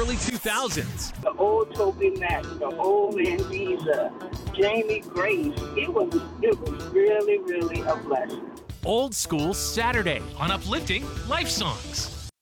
early 2000s. The old Toby Mac, the old Anvisa, Jamie Grace. It was really, really a blessing. Old School Saturday on Uplifting Life Songs.